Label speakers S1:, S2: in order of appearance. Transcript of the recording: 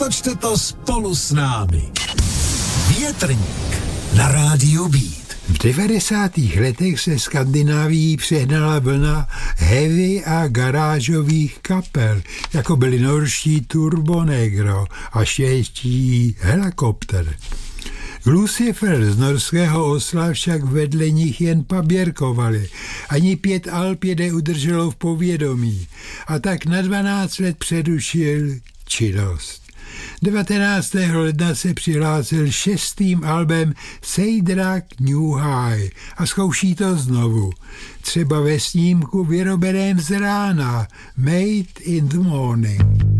S1: natočte to spolu s námi. Větrník na rádiu Beat.
S2: V 90. letech se Skandinávií přehnala vlna heavy a garážových kapel, jako byli norští Turbo Negro a švédští Helikopter. Lucifer z norského Osla však vedle nich jen paběrkovali. Ani 5 alb je neudrželo v povědomí a tak na 12 let přerušil činnost. 19. ledna se přihlásil 6. albem Seidrak New High a zkouší to znovu. Třeba ve snímku vyrobeném z rána Made in the Morning.